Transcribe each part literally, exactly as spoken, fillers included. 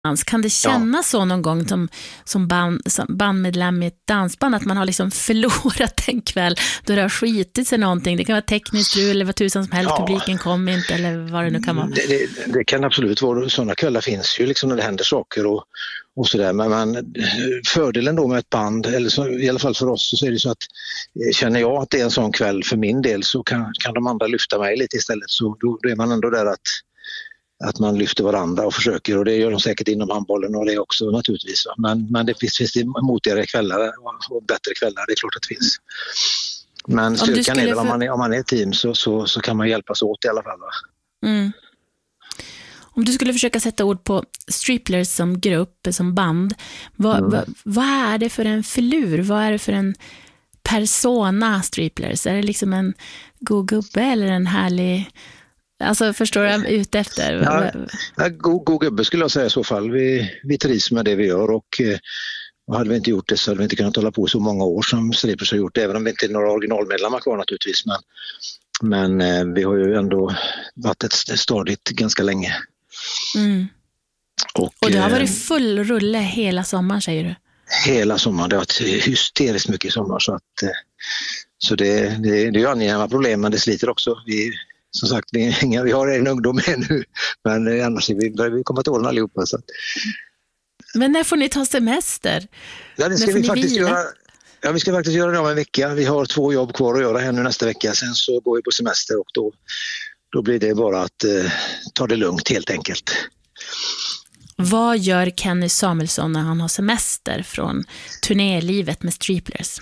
Kan det kännas ja. så någon gång som, som, band, som bandmedlem i ett dansband att man har liksom förlorat en kväll då det har skitit sig någonting? Det kan vara tekniskt strul eller vad tusan som helst, ja. publiken kom inte eller vad det nu kan vara. Det, det, det kan absolut vara, sådana kvällar finns ju liksom när det händer saker och, och sådär. Men man, fördelen då med ett band, eller så, i alla fall för oss, så är det så att känner jag att det är en sån kväll för min del så kan, kan de andra lyfta mig lite istället. Så då, då är man ändå där att att man lyfter varandra och försöker, och det gör de säkert inom handbollen och det också naturligtvis. Men, men det finns, finns det motigare kvällar och bättre kvällar, det är klart att det finns. Men styrkan är väl för... om man är, om man är ett team så, så, så kan man hjälpas åt i alla fall. Va? Mm. Om du skulle försöka sätta ord på Striplers som grupp, som band, vad, mm. vad, vad är det för en filur? Vad är det för en persona Striplers? Är det liksom en god gubbe eller en härlig... Alltså förstår jag ute efter? Ja, ja, god, god gubbe skulle jag säga i så fall. Vi, vi trivs med det vi gör och, och hade vi inte gjort det så hade vi inte kunnat hålla på så många år som Striplers har gjort, även om vi inte är några originalmedlemmar kvar naturligtvis. Men, men eh, vi har ju ändå varit ett stadigt ganska länge. Mm. Och, och det har varit full rulle hela sommaren, säger du? Hela sommaren, det har varit hysteriskt mycket i sommar så, att, så det, det, det är ju angenäma problem, men det sliter också. Vi Som sagt, vi, inga, vi har en ungdom nu, men annars är vi, vi kommer till åren allihopa. Så. Men när får ni ta semester? Ja, det ska vi faktiskt göra. Ja, vi ska faktiskt göra det om en vecka. Vi har två jobb kvar att göra här nu nästa vecka. Sen så går vi på semester och då, då blir det bara att eh, ta det lugnt helt enkelt. Vad gör Kenny Samuelsson när han har semester från turnélivet med Striplers?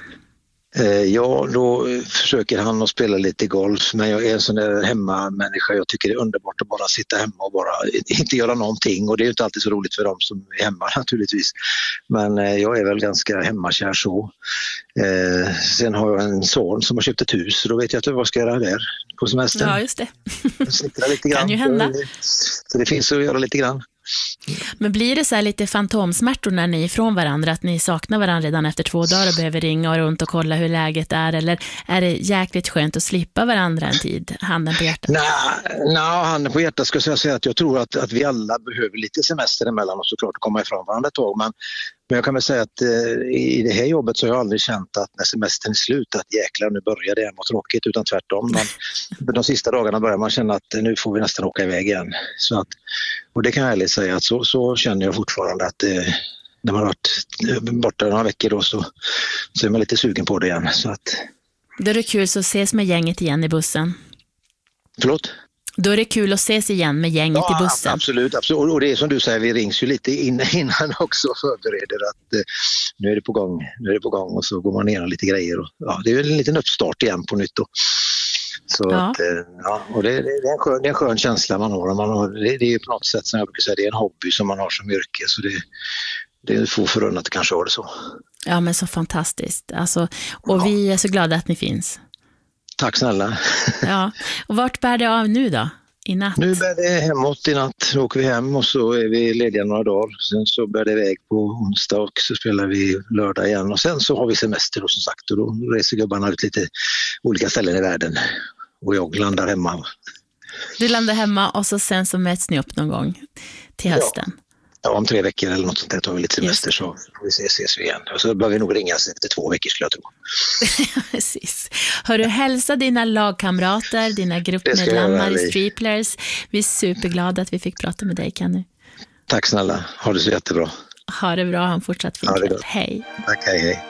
Ja, då försöker han att spela lite golf, men jag är en sån där hemmamänniska. Jag tycker det är underbart att bara sitta hemma och bara inte göra någonting, och det är ju inte alltid så roligt för dem som är hemma naturligtvis. Men jag är väl ganska hemmakär så. Eh, sen har jag en son som har köpt ett hus, så då vet jag inte vad jag ska göra där på semestern. Ja, just det. lite grann. Kan ju hända. Så det finns att göra lite grann. Men blir det så här lite fantomsmärtor när ni är ifrån varandra, att ni saknar varandra redan efter två dagar och behöver ringa runt och kolla hur läget är, eller är det jäkligt skönt att slippa varandra en tid, handen på hjärtat? Nej, nej handen på hjärtat ska jag säga att jag tror att, att vi alla behöver lite semester emellan och såklart komma ifrån varandra ett tag, men, men jag kan väl säga att eh, i det här jobbet så har jag aldrig känt att när semestern är slut att jäklar nu börjar det, var tråkigt, utan tvärtom. Men de sista dagarna börjar man känna att nu får vi nästan åka iväg igen. Så att, och det kan jag ärligt säga att så, så känner jag fortfarande att eh, när man har varit borta några veckor då så, så är man lite sugen på det igen. Så att... Då är det kul så ses med gänget igen i bussen. Förlåt? Då är det kul att ses igen med gänget ja, i bussen. Absolut, absolut. Och det är som du säger, vi rings ju lite innan, innan också förbereder att eh, nu är det på gång, nu är det på gång och så går man ner lite grejer. Och, ja, det är en liten uppstart igen på nytt då. Så ja. Att, eh, ja, och det, det, är en skön, det är en skön känsla man har. Man har det, det är ju på något sätt som jag brukar säga, det är en hobby som man har som yrke, så det, det är få förunnat att kanske ha det så. Ja, men så fantastiskt. Alltså, och ja. Vi är så glada att ni finns. Tack snälla. Ja, och vart bär det av nu då? I natt? Nu bär det hemåt i natt. Då åker vi hem och så är vi lediga några dagar. Sen så bär det iväg på onsdag och så spelar vi lördag igen. Och sen så har vi semester och som sagt. Och då reser gubbarna ut lite olika ställen i världen. Och jag landar hemma. Du landar hemma och så sen så möts ni upp någon gång till hösten? Ja. Ja, om tre veckor eller något sånt där tar vi lite semester så får vi se, ses vi igen. Och så bör vi nog ringas efter två veckor skulle jag tro. Precis. Hör du, hälsa dina lagkamrater, dina gruppmedlemmar i Striplers. Vi är superglada att vi fick prata med dig, Kenny. Tack snälla, ha det så jättebra. Ha det bra, ha en fortsatt fin kväll. Hej. Tack, hej hej.